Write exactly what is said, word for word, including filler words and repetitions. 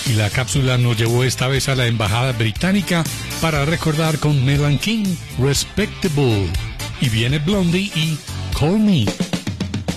Y la cápsula nos llevó esta vez a la embajada británica para recordar con Melanie King, Respectable. Y viene Blondie y Call Me.